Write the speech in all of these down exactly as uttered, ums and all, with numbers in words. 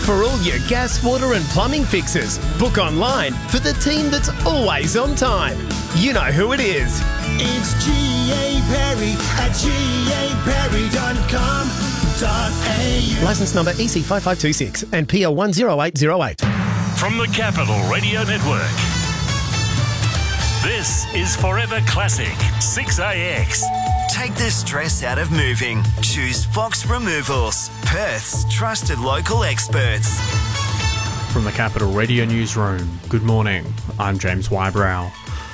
For all your gas, water and plumbing fixes, book online for the team that's always on time. You know who it is. It's G A Perry at G A Perry dot com dot A U. Licence number E C five five two six and P L one zero eight zero eight. From the Capital Radio Network, this is Forever Classic six A X. Take the stress out of moving. Choose Fox Removals, Perth's trusted local experts. From the Capital Radio Newsroom, good morning. I'm James Wybrow.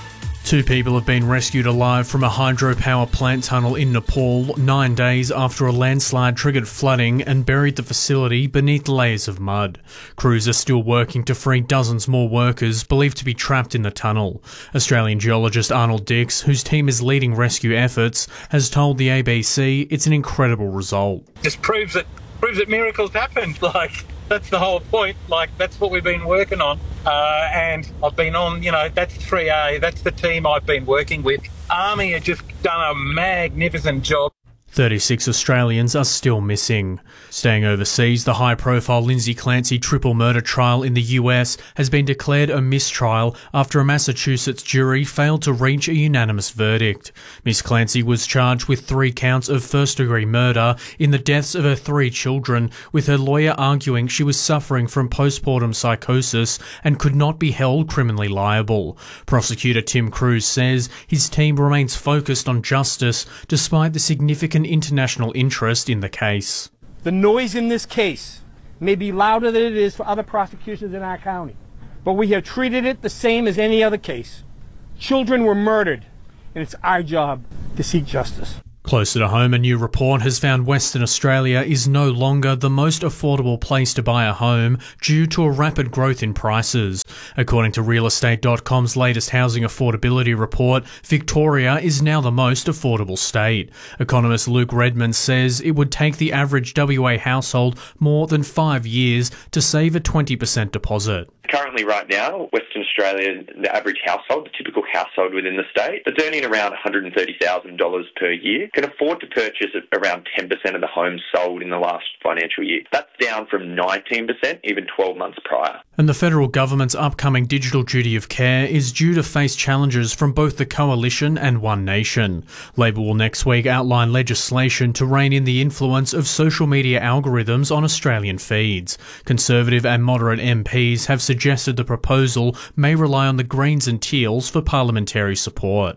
Two people have been rescued alive from a hydropower plant tunnel in Nepal nine days after a landslide triggered flooding and buried the facility beneath layers of mud. Crews are still working to free dozens more workers believed to be trapped in the tunnel. Australian geologist Arnold Dix, whose team is leading rescue efforts, has told the A B C it's an incredible result. Just proves that proves that miracles happen. Like, that's the whole point. Like, that's what we've been working on. Uh, and I've been on, you know, that's three A. That's the team I've been working with. Army have just done a magnificent job. thirty-six Australians are still missing. Staying overseas, the high-profile Lindsay Clancy triple murder trial in the U S has been declared a mistrial after a Massachusetts jury failed to reach a unanimous verdict. Miss Clancy was charged with three counts of first-degree murder in the deaths of her three children, with her lawyer arguing she was suffering from postpartum psychosis and could not be held criminally liable. Prosecutor Tim Cruz says his team remains focused on justice despite the significant international interest in the case. The noise in this case may be louder than it is for other prosecutions in our county, but we have treated it the same as any other case. Children were murdered, and it's our job to seek justice. Closer to home, a new report has found Western Australia is no longer the most affordable place to buy a home due to a rapid growth in prices. According to real estate dot com's latest housing affordability report, Victoria is now the most affordable state. Economist Luke Redmond says it would take the average W A household more than five years to save a twenty percent deposit. Currently, right now, Western Australia, the average household, the typical household within the state, that's earning around one hundred thirty thousand dollars per year, can afford to purchase around ten percent of the homes sold in the last financial year. That's down from nineteen percent even twelve months prior. And the federal government's upcoming digital duty of care is due to face challenges from both the Coalition and One Nation. Labor will next week outline legislation to rein in the influence of social media algorithms on Australian feeds. Conservative and moderate M Ps have suggested suggested the proposal may rely on the Greens and Teals for parliamentary support.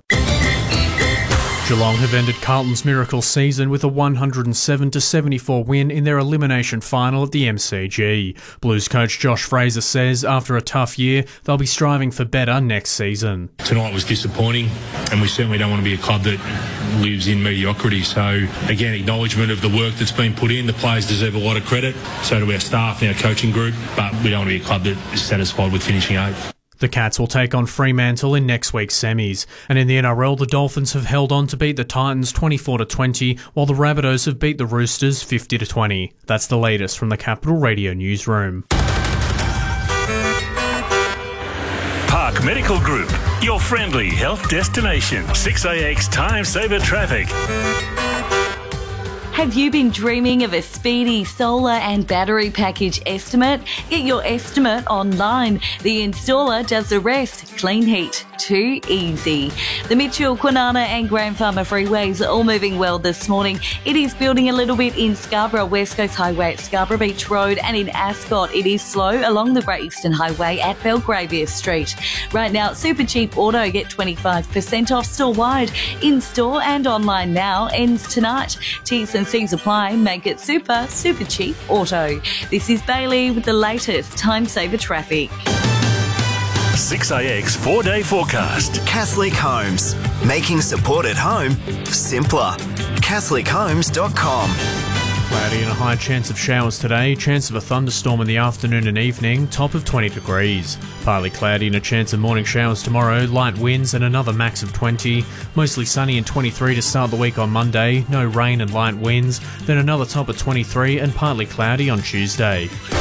Geelong have ended Carlton's miracle season with a one hundred seven to seventy-four win in their elimination final at the M C G. Blues coach Josh Fraser says after a tough year, they'll be striving for better next season. Tonight was disappointing, and we certainly don't want to be a club that lives in mediocrity. So, again, acknowledgement of the work that's been put in. The players deserve a lot of credit, so do our staff and our coaching group, but we don't want to be a club that is satisfied with finishing eighth. The Cats will take on Fremantle in next week's semis. And in the N R L, the Dolphins have held on to beat the Titans twenty-four to twenty, while the Rabbitohs have beat the Roosters fifty to twenty. That's the latest from the Capital Radio Newsroom. Park Medical Group, your friendly health destination. six A X Time Saver Traffic. Have you been dreaming of a speedy solar and battery package estimate? Get your estimate online. The installer does the rest. Clean heat. Too easy. The Mitchell, Kwinana and Grand Farmer freeways are all moving well this morning. It is building a little bit in Scarborough, West Coast Highway at Scarborough Beach Road, and in Ascot it is slow along the Great Eastern Highway at Belgravia Street. Right now, Super Cheap Auto, get twenty-five percent off store-wide. In-store and online now. Ends tonight. T's and C's apply. Make it super, super cheap auto. This is Bailey with the latest Time Saver Traffic. six A X four-day forecast. Catholic Homes, making support at home simpler. Catholic Homes dot com. Cloudy and a high chance of showers today. Chance of a thunderstorm in the afternoon and evening. Top of twenty degrees. Partly cloudy and a chance of morning showers tomorrow. Light winds and another max of twenty. Mostly sunny and twenty-three to start the week on Monday. No rain and light winds. Then another top of twenty-three and partly cloudy on Tuesday.